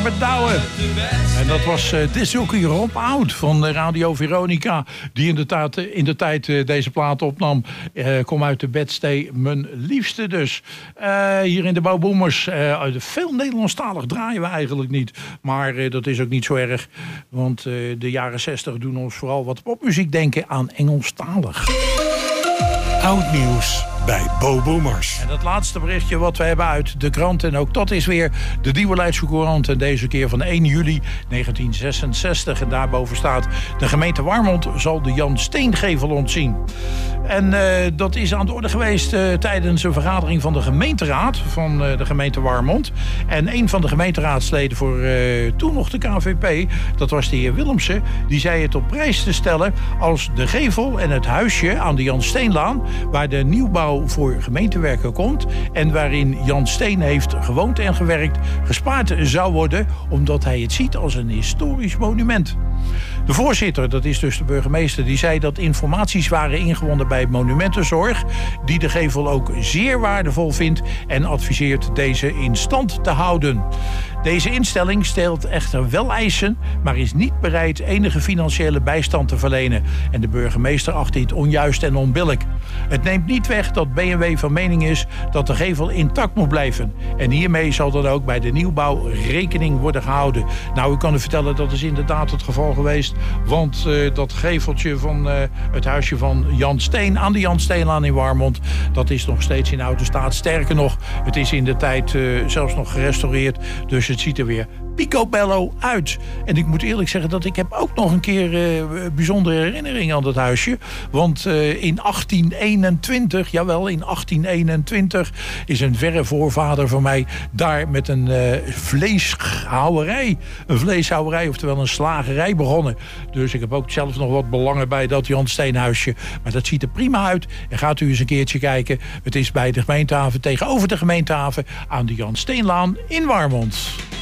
Herbert Douwen. En dat was disjockey Rob Oud van Radio Veronica, die in de tijd deze plaat opnam. Kom uit de bedstee, mijn liefste dus. Hier in de Bouwboomers. Veel Nederlandstalig draaien we eigenlijk niet. Maar dat is ook niet zo erg. Want de jaren 60 doen ons vooral wat popmuziek denken aan Engelstalig. Oud nieuws bij Bouwboomers. En het laatste berichtje wat we hebben uit de krant, en ook dat is weer de Nieuwe Leidse Courant, en deze keer van 1 juli 1966. En daarboven staat: de gemeente Warmond zal de Jan Steengevel ontzien. En dat is aan de orde geweest tijdens een vergadering van de gemeenteraad van de gemeente Warmond. En een van de gemeenteraadsleden voor toen nog de KVP, dat was de heer Willemsen, die zei het op prijs te stellen als de gevel en het huisje aan de Jan Steenlaan, waar de nieuwbouw voor gemeentewerken komt en waarin Jan Steen heeft gewoond en gewerkt, gespaard zou worden, omdat hij het ziet als een historisch monument. De voorzitter, dat is dus de burgemeester, die zei dat informaties waren ingewonnen bij Monumentenzorg, die de gevel ook zeer waardevol vindt en adviseert deze in stand te houden. Deze instelling stelt echter wel eisen, maar is niet bereid enige financiële bijstand te verlenen. En de burgemeester acht dit onjuist en onbillijk. Het neemt niet weg dat B&W van mening is dat de gevel intact moet blijven. En hiermee zal dan ook bij de nieuwbouw rekening worden gehouden. Nou, ik kan u vertellen, dat is inderdaad het geval geweest. Want dat geveltje van het huisje van Jan Steen aan de Jan Steenlaan in Warmond, dat is nog steeds in oude staat. Sterker nog, het is in de tijd zelfs nog gerestaureerd. Dus het ziet er weer picobello uit. En ik moet eerlijk zeggen dat ik heb ook nog een keer bijzondere herinneringen aan dat huisje. Want in 1821, jawel, in 1821 is een verre voorvader van mij daar met een vleeshouwerij, oftewel een slagerij begonnen. Dus ik heb ook zelf nog wat belangen bij dat Jan Steenhuisje. Maar dat ziet er prima uit. En gaat u eens een keertje kijken. Het is bij de gemeentehaven, tegenover de gemeentehaven, aan de Jan Steenlaan in Warmond.